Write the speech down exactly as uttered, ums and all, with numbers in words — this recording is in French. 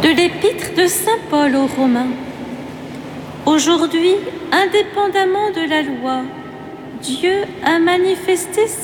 De l'épître de saint Paul aux Romains. Aujourd'hui, indépendamment de la loi, Dieu a manifesté